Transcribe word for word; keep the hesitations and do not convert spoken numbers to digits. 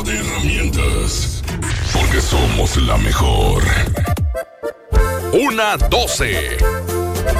caja de herramientas. Porque somos la mejor. Una doce.